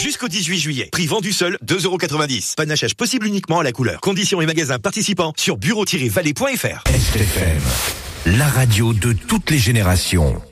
Jusqu'au 18 juillet. Prix vendu seul, 2,90 €. Panachage possible uniquement à la couleur. Conditions et magasins participants sur bureau-vallée.fr. STFM, la radio de toutes les générations.